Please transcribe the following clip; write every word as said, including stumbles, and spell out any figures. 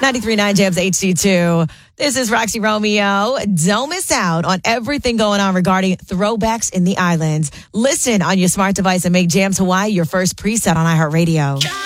ninety-three point nine Jams H D two. This is Roxy Romeo. Don't miss out on everything going on regarding throwbacks in the islands. Listen on your smart device and make Jams Hawaii your first preset on iHeartRadio.